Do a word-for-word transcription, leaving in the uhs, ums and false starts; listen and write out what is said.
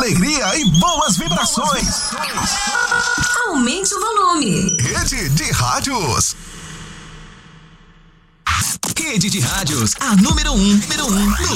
alegria e boas vibrações. Aumente o volume. Rede de Rádios. Rede de Rádios, a número um, número um, no